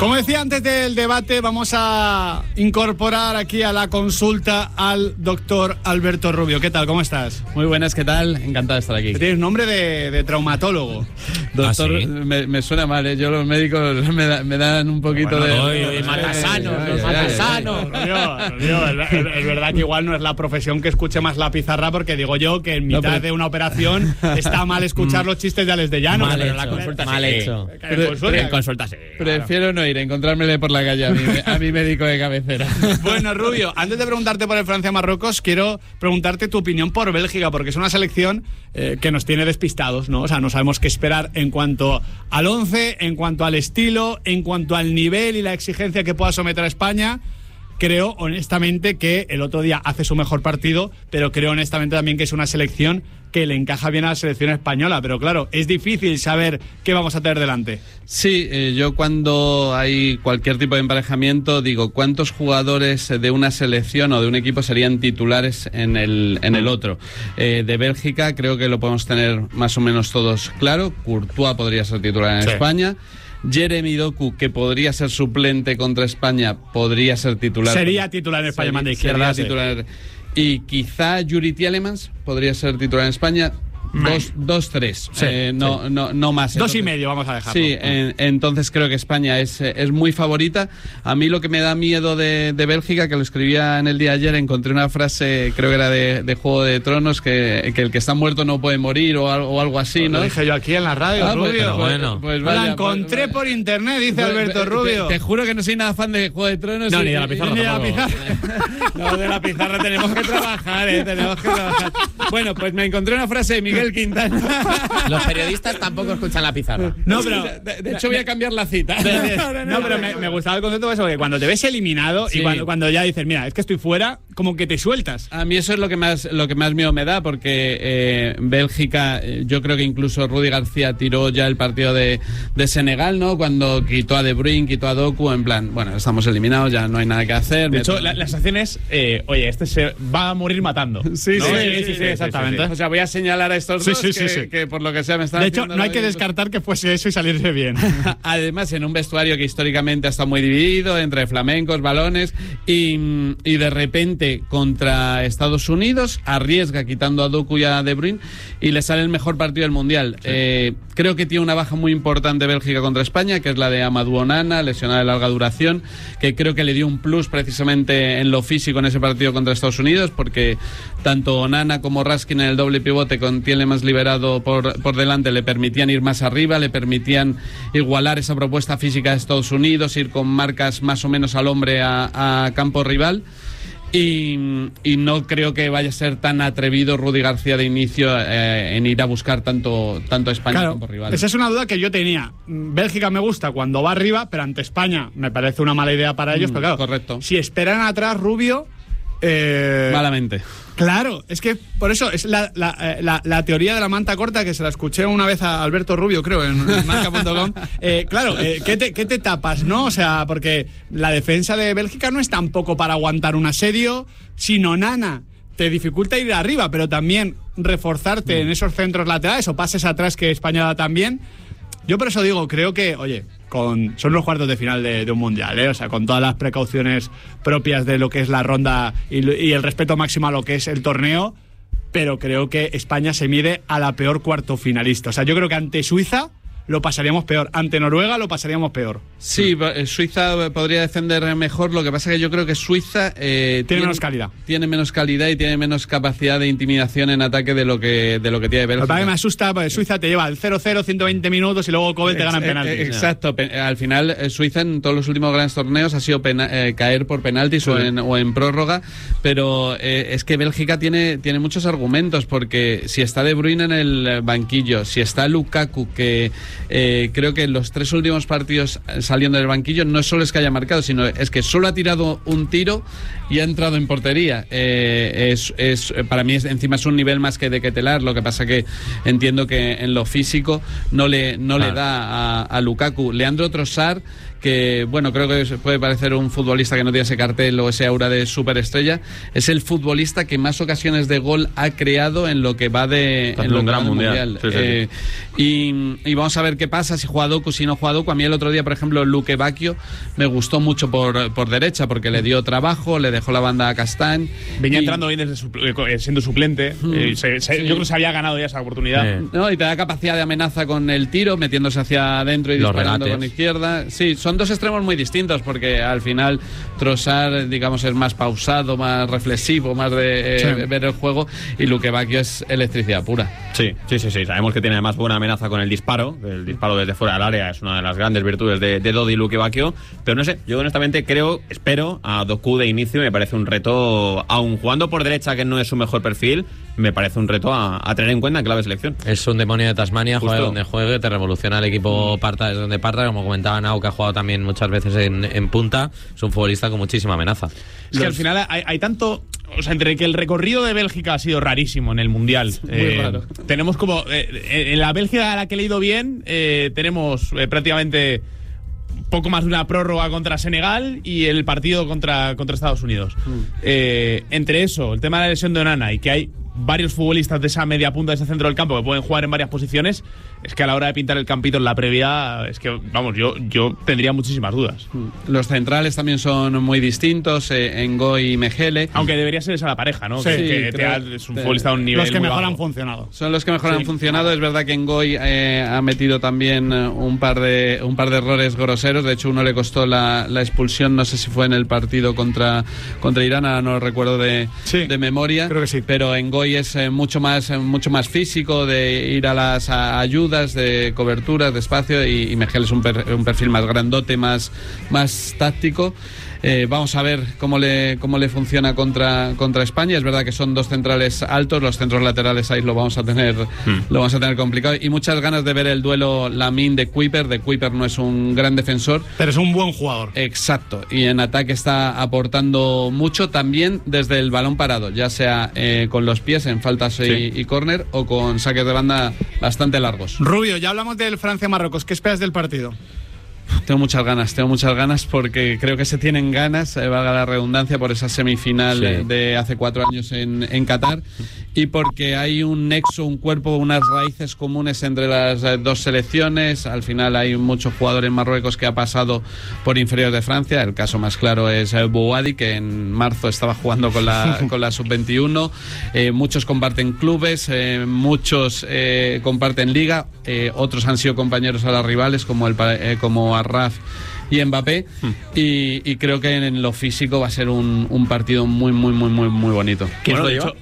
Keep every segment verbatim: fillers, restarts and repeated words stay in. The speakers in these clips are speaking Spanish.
Como decía antes del debate, vamos a incorporar aquí a la consulta al doctor Alberto Rubio. ¿Qué tal? ¿Cómo estás? Muy buenas, ¿qué tal? Encantado de estar aquí. Tienes nombre de, de traumatólogo. Doctor, ¿Ah, sí? me, me suena mal, ¿eh? Yo los médicos me, da, me dan un poquito bueno, de... Oye, oye, matasanos, los matasanos. Es verdad que igual no es la profesión que escuche más la pizarra, porque digo yo que en mitad No, pero... de una operación está mal escuchar los chistes de Alex de Llano. Mal pero hecho, la consulta mal sí. hecho. En consulta, En consulta sí. Prefiero no ir, encontrármele por la calle a mi, a mi médico de cabecera. Bueno, Rubio, antes de preguntarte por el Francia-Marruecos, quiero preguntarte tu opinión por Bélgica, porque es una selección eh, que nos tiene despistados, ¿no? O sea, no sabemos qué esperar en cuanto al once, en cuanto al estilo, en cuanto al nivel y la exigencia que pueda someter a España. Creo, honestamente, que el otro día hace su mejor partido, pero creo, honestamente, también que es una selección que le encaja bien a la selección española. Pero claro, es difícil saber qué vamos a tener delante. Sí, eh, yo cuando hay cualquier tipo de emparejamiento digo, ¿cuántos jugadores de una selección o de un equipo serían titulares en el, en el otro? Eh, de Bélgica creo que lo podemos tener más o menos todos claro. Courtois podría ser titular en sí. España. Jeremy Doku, que podría ser suplente contra España, podría ser titular. Sería titular en España, manda izquierda. Sería titular. Y quizá Yuri Tielemans podría ser titular en España. Dos, dos, tres, sí, eh, no, sí. no, no más. Dos entonces, y medio, vamos a dejarlo. Sí, en, entonces creo que España es, es muy favorita. A mí lo que me da miedo de, de Bélgica, que lo escribía en el día de ayer, encontré una frase, creo que era de, de Juego de Tronos, que, que el que está muerto no puede morir o algo, o algo así, ¿no? Lo dije yo aquí en la radio, ah, Rubio. Pues, pues, bueno. Pues vaya, la encontré pues, por internet, dice pues, Alberto Rubio. Te, te juro que no soy nada fan de Juego de Tronos. No, y, ni de la pizarra. Ni de la tampoco. pizarra. No, de la pizarra tenemos que trabajar, ¿eh? Tenemos que trabajar. Bueno, pues me encontré una frase de Miguel Quintana. Los periodistas tampoco escuchan la pizarra. No, pero de, de hecho voy a cambiar la cita. No, pero me, me gustaba el concepto de eso, que cuando te ves eliminado sí. y cuando, cuando ya dices, mira, es que estoy fuera, como que te sueltas. A mí eso es lo que más lo que más miedo me da, porque eh, Bélgica, eh, yo creo que incluso Rudi García tiró ya el partido de, de Senegal, ¿no? Cuando quitó a De Bruyne, quitó a Doku, en plan, bueno, estamos eliminados, ya no hay nada que hacer. De hecho, la, la sensación es, eh, oye, este se va a morir matando. Sí, ¿no? sí, sí, sí, sí, sí, exactamente. Sí, sí, sí. O sea, voy a señalar a estos sí, dos sí, que, sí, sí. que por lo que sea me están De hecho, haciendo no hay que la... descartar que fuese eso y salirse bien. Además, en un vestuario que históricamente ha estado muy dividido entre flamencos, balones, y, y de repente contra Estados Unidos arriesga quitando a Doku y a De Bruyne y le sale el mejor partido del Mundial. Sí. Eh, creo que tiene una baja muy importante Bélgica contra España, que es la de Amadou Onana, lesionada de larga duración, que creo que le dio un plus precisamente en lo físico en ese partido contra Estados Unidos, porque tanto Onana como Raskin en el doble pivote con Tielemans liberado por, por delante le permitían ir más arriba, le permitían igualar esa propuesta física de Estados Unidos, ir con marcas más o menos al hombre a, a campo rival. Y, y no creo que vaya a ser tan atrevido Rudi García de inicio eh, en ir a buscar tanto, tanto a España claro, como rival. Esa es una duda que yo tenía. Bélgica me gusta cuando va arriba, pero ante España me parece una mala idea para ellos. Mm, pero claro, correcto. Si esperan atrás, Rubio... Eh, Malamente. Claro, es que por eso es la, la, la, la teoría de la manta corta, que se la escuché una vez a Alberto Rubio, creo, en, en marca punto com. Eh, claro, eh, ¿qué, te, ¿qué te tapas, no? O sea, porque la defensa de Bélgica no es tampoco para aguantar un asedio, sino Nana. Te dificulta ir arriba, pero también reforzarte en esos centros laterales o pases atrás que España da también. Yo por eso digo, creo que, oye, con, son los cuartos de final de, de un mundial, ¿eh? O sea, con todas las precauciones propias de lo que es la ronda y, y el respeto máximo a lo que es el torneo, pero creo que España se mide a la peor cuarto finalista. O sea, yo creo que ante Suiza lo pasaríamos peor, ante Noruega lo pasaríamos peor. Sí, Suiza podría defender mejor, lo que pasa es que yo creo que Suiza eh, tiene, tiene menos calidad. Tiene menos calidad y tiene menos capacidad de intimidación en ataque de lo que de lo que tiene Bélgica. Lo que me asusta, pues Suiza te lleva al cero cero, ciento veinte minutos y luego Kobe te gana en penaltis. Exacto, al final Suiza en todos los últimos grandes torneos ha sido pena, eh, caer por penaltis sí. o, en, o en prórroga, pero eh, es que Bélgica tiene, tiene muchos argumentos, porque si está De Bruyne en el banquillo, si está Lukaku, que Eh, creo que en los tres últimos partidos saliendo del banquillo no solo es que haya marcado, sino es que solo ha tirado un tiro y ha entrado en portería. Eh, es, es para mí es, encima es un nivel más que de Ketelar. Lo que pasa que entiendo que en lo físico no le no ah. le da a, a Lukaku. Leandro Trossard, que bueno, creo que puede parecer un futbolista que no tiene ese cartel o ese aura de superestrella, es el futbolista que más ocasiones de gol ha creado en lo que va de en lo un gran mundial, mundial. Sí, sí, eh, sí. Y, y vamos a ver qué pasa, si juega Doku, si no juega Doku. A mí el otro día, por ejemplo, pero Luque Bacchio me gustó mucho por, por derecha porque le dio trabajo, le dejó la banda a Castañ. Venía y, entrando bien desde su, eh, siendo suplente. Mm, eh, se, se, sí. Yo creo que se había ganado ya esa oportunidad. Sí. No, y te da capacidad de amenaza con el tiro, metiéndose hacia adentro y Los disparando regates. con izquierda. Sí, son dos extremos muy distintos porque al final Trossard, digamos, es más pausado, más reflexivo, más de eh, Sí. ver el juego, y Luque Bacchio es electricidad pura. Sí, sí, sí, sí. Sabemos que tiene además buena amenaza con el disparo. El disparo desde fuera del área es una de las grandes virtudes de, de Dodi Luque Bacchio. Pero no sé, yo honestamente creo, espero a Doku de inicio. Me parece un reto, aun jugando por derecha, que no es su mejor perfil, me parece un reto a, a tener en cuenta en clave de selección. Es un demonio de Tasmania, Justo. juega donde juegue, te revoluciona el equipo, parta desde donde parta. Como comentaba Nau, que ha jugado también muchas veces en, en punta, es un futbolista con muchísima amenaza. Es que al final hay, hay tanto... O sea, entre que el recorrido de Bélgica ha sido rarísimo en el Mundial. Muy raro. Tenemos como... Eh, en la Bélgica a la que he leído bien, eh, tenemos eh, prácticamente poco más de una prórroga contra Senegal y el partido contra, contra Estados Unidos. Mm. Eh, entre eso, el tema de la lesión de Onana y que hay varios futbolistas de esa media punta, de ese centro del campo, que pueden jugar en varias posiciones, es que a la hora de pintar el campito en la previa, es que, vamos, yo, yo tendría muchísimas dudas. Los centrales también son muy distintos, eh, Ngoy y Mejele. Aunque debería ser esa la pareja, ¿no? Sí, que que creo, te, es un futbolista de un nivel Los que muy mejor bajo. han funcionado. Son los que mejor Sí. han funcionado. Es verdad que Ngoy eh, ha metido también eh, un par de un par de errores groseros. De hecho, uno le costó la, la expulsión, no sé si fue en el partido contra, contra Irán, ahora no lo recuerdo de, Sí, de memoria. creo que sí. Pero Ngoy es eh, mucho más eh, mucho más físico, de ir a las a ayudas, de coberturas, de espacio, y, y Mejel es un, per, un perfil más grandote, más, más táctico. Eh, vamos a ver cómo le cómo le funciona contra contra España. Es verdad que son dos centrales altos, los centros laterales ahí lo vamos a tener hmm. lo vamos a tener complicado, y muchas ganas de ver el duelo Lamine de Kuiper. De Kuiper no es un gran defensor, pero es un buen jugador. Exacto, y en ataque está aportando mucho también desde el balón parado, ya sea eh, con los pies en faltas y, sí. y córner, o con saques de banda bastante largos. Rubio, ya hablamos del Francia-Marruecos. ¿Qué esperas del partido? Tengo muchas ganas, tengo muchas ganas porque creo que se tienen ganas, eh, valga la redundancia, por esa semifinal sí. de hace cuatro años en, en Qatar, y porque hay un nexo, un cuerpo, unas raíces comunes entre las eh, dos selecciones. Al final hay mucho jugador en Marruecos que ha pasado por inferiores de Francia. El caso más claro es eh, Bouhaddi, que en marzo estaba jugando con la, con la sub veintiuno. Eh, muchos comparten clubes, eh, muchos eh, comparten liga, eh, otros han sido compañeros a las rivales, como, el, eh, como Arraf y Mbappé, hmm. y, y creo que en lo físico va a ser un, un partido muy, muy, muy, muy, muy bonito. ¿Quién bueno, lo dijo?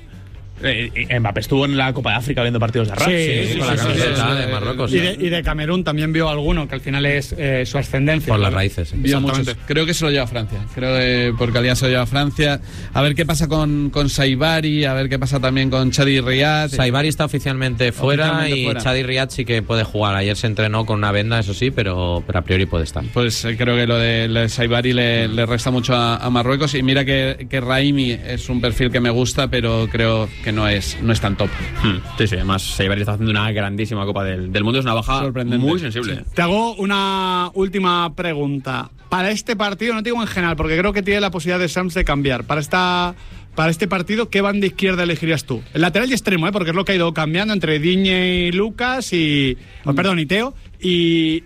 Eh, Mbappé estuvo en la Copa de África viendo partidos de Arraf. Sí, sí, sí, sí, con sí, la camiseta sí, sí, de Marruecos. Y de, y de Camerún también vio alguno, que al final es eh, su ascendencia. Por las raíces. Vio muchos. Creo que se lo lleva a Francia. Creo que por calidad se lo lleva a Francia. A ver qué pasa con, con Saibari, a ver qué pasa también con Chadi Riyad. Saibari está oficialmente fuera, oficialmente y fuera. Chadi Riyad sí que puede jugar. Ayer se entrenó con una venda, eso sí, pero, pero a priori puede estar. Pues eh, creo que lo de, lo de Saibari le, le resta mucho a, a Marruecos, y mira que, que Raimi es un perfil que me gusta, pero creo que no es, no es tan top. Hmm. Sí, sí, además Saibari está haciendo una grandísima Copa del, del Mundo, es una baja muy sensible. Sí. Te hago una última pregunta. Para este partido, no te digo en general, porque creo que tiene la posibilidad de Sams de cambiar. Para esta para este partido, ¿qué banda izquierda elegirías tú? El lateral y extremo, ¿eh? Porque es lo que ha ido cambiando entre Digne y Lucas y... Oh, perdón, y Teo y,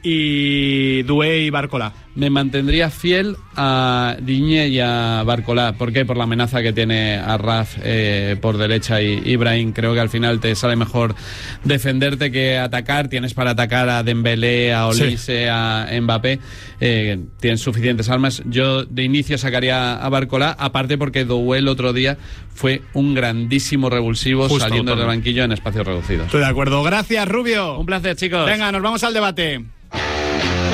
y Doué y Barcola. Me mantendría fiel a Digne y a Barcola. ¿Por qué? Por la amenaza que tiene Arraf eh, por derecha y Ibrahim. Creo que al final te sale mejor defenderte que atacar. Tienes para atacar a Dembélé, a Olise, sí. a Mbappé. Eh, tienes suficientes armas. Yo de inicio sacaría a Barcola, aparte porque Doué el otro día fue un grandísimo revulsivo. Justo, saliendo del banquillo en espacios reducidos. Estoy de acuerdo. Gracias, Rubio. Un placer, chicos. Venga, nos vamos al debate.